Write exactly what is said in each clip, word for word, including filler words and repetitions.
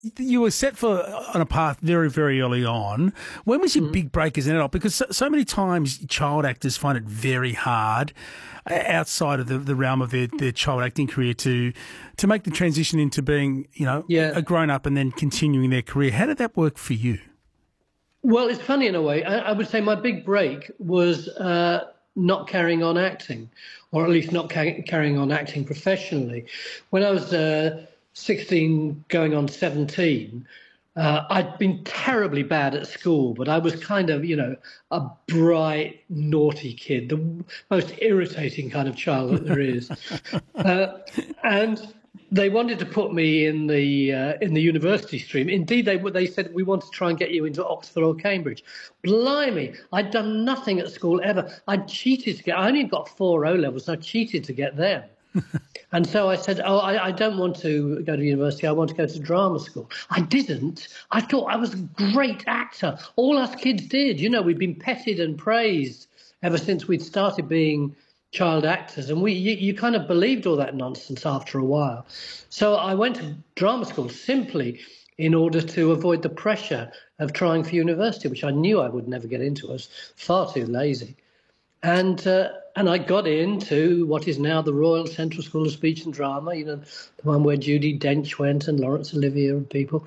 you were set for on a path very, very early on. When was your Mm. big break as an adult? Because so, so many times child actors find it very hard uh, outside of the, the realm of their, their child acting career to to make the transition into being, you know, Yeah. a grown up and then continuing their career. How did that work for you? Well, it's funny in a way. I, I would say my big break was uh, not carrying on acting, or at least not ca- carrying on acting professionally. When I was uh, sixteen, going on seventeen, uh, I'd been terribly bad at school, but I was kind of, you know, a bright, naughty kid, the most irritating kind of child that there is. uh, and they wanted to put me in the uh, in the university stream. Indeed, they they said we want to try and get you into Oxford or Cambridge. Blimey, I'd done nothing at school ever. I'd cheated to get. I only got four O levels. I cheated to get them. And so I said, oh, I, I don't want to go to university. I want to go to drama school. I didn't. I thought I was a great actor. All us kids did. You know, we'd been petted and praised ever since we'd started being child actors. And we, you, you kind of believed all that nonsense after a while. So I went to drama school simply in order to avoid the pressure of trying for university, which I knew I would never get into. I was far too lazy. And uh, and I got into what is now the Royal Central School of Speech and Drama, you know, the one where Judi Dench went and Laurence Olivier and people.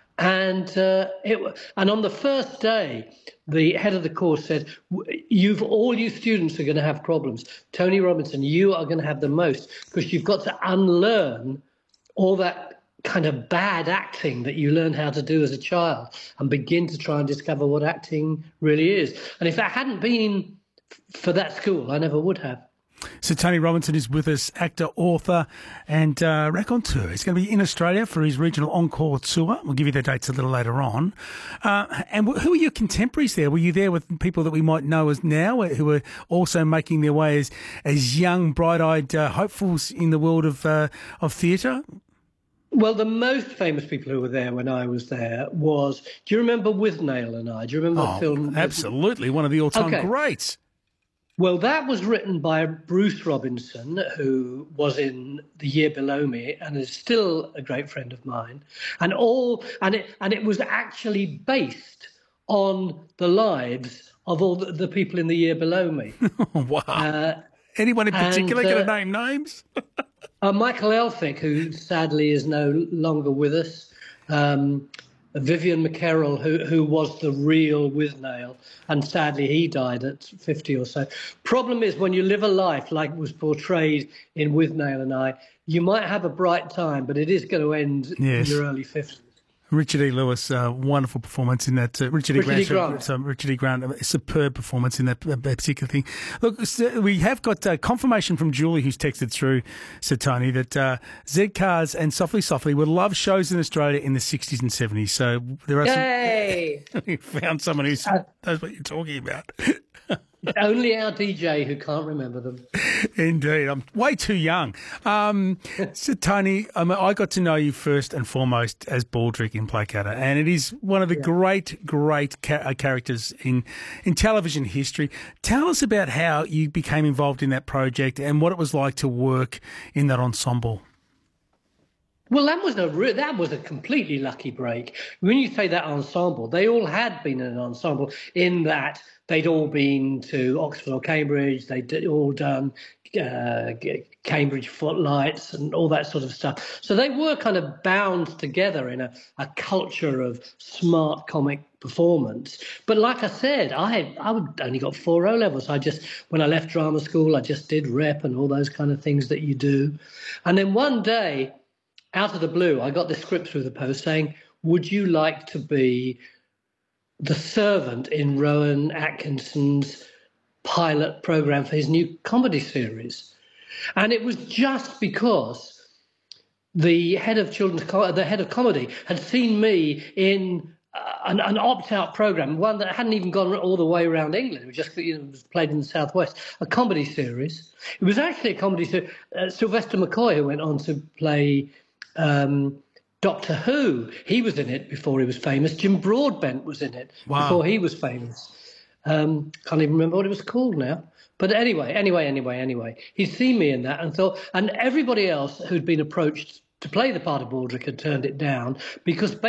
And uh, it and on the first day, the head of the course said, "You've all you students are going to have problems. Tony Robinson, you are going to have the most because you've got to unlearn all that kind of bad acting that you learn how to do as a child and begin to try and discover what acting really is." And if that hadn't been for that school, I never would have. So Tony Robinson is with us, actor, author and uh, raconteur. He's going to be in Australia for his regional encore tour. We'll give you the dates a little later on. Uh, and who are your contemporaries there? Were you there with people that we might know as now who are also making their way as, as young, bright-eyed uh, hopefuls in the world of, uh, of theatre? Well, the most famous people who were there when I was there was, do you remember Withnail and I? Do you remember oh, the film? Absolutely, one of the all-time okay. greats. Well, that was written by Bruce Robinson, who was in The Year Below Me and is still a great friend of mine. And all and it and it was actually based on the lives of all the, the people in The Year Below Me. Wow. Uh, Anyone in particular going to uh, name names? uh, Michael Elphick, who sadly is no longer with us. Um, Vivian McKerrell, who who was the real Withnail, and sadly he died at fifty or so. Problem is, when you live a life like was portrayed in Withnail and I, you might have a bright time, but it is going to end yes. in your early fifties. Richard E. Lewis, uh, wonderful performance in that. Uh, Richard, Richard E. E. Grant, Grant. So Richard E. Grant, a superb performance in that, that particular thing. Look, so we have got uh, confirmation from Julie, who's texted through, Sir Tony, that uh, Z Cars and Softly Softly were love shows in Australia in the sixties and seventies. So there are Yay! some. We found someone who uh, knows what you're talking about. Only our D J who can't remember them. Indeed. I'm way too young. Um, so, Tony, um, I got to know you first and foremost as Baldrick in Placater, and it is one of the yeah. great, great ca- characters in, in television history. Tell us about how you became involved in that project and what it was like to work in that ensemble. Well, that was a re- that was a completely lucky break. When you say that ensemble, they all had been an ensemble in that they'd all been to Oxford or Cambridge. They'd all done uh, Cambridge Footlights and all that sort of stuff. So they were kind of bound together in a, a culture of smart comic performance. But like I said, I I only got four O levels. I just, when I left drama school, I just did rep and all those kind of things that you do. And then one day, out of the blue, I got the script through the post saying, would you like to be the servant in Rowan Atkinson's pilot program for his new comedy series? And it was just because the head of children's, co- the head of comedy had seen me in uh, an, an opt-out program, one that hadn't even gone all the way around England. It was just, you know, it was played in the Southwest, a comedy series. It was actually a comedy series. Uh, Sylvester McCoy, who went on to play Um, Doctor Who, he was in it before he was famous. Jim Broadbent was in it wow. before he was famous. Um, can't even remember what it was called now. But anyway, anyway, anyway, anyway, he'd seen me in that and thought, and everybody else who'd been approached to play the part of Baldric had turned it down because